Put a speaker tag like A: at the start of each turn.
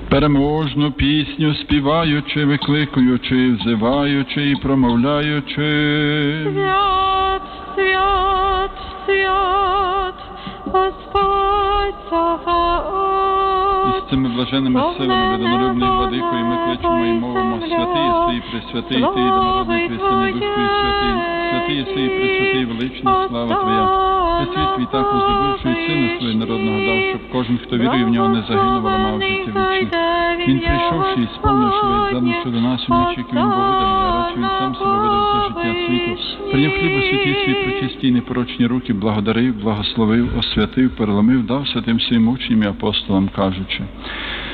A: Переможну пісню співаючи, викликуючи, взиваючи і промовляючи.
B: Свят, свят, свят, Господь Саваоф.
A: І з цими блаженними силами видонолюбної владикою ми кличемо і мовимо: святий єси і пресвятий, ти єдинородний Христини Дух Твій святий, святий єси і пресвятий, величний, слава Твоя. Світ твій так возлюбивши і Сина Свого народного дав, щоб кожен, хто вірує в нього, не загинув, але мав життя вічне. Він прийшовши і сповнивши весь задумши до нас, і вночі, як він був виданий, а радше він сам себе видав за життя світу. Прийняв хліб у святій свій пречисті й непорочні руки, благодарив, благословив, освятив, переломив, дав святим своїм учням і апостолам, кажучи: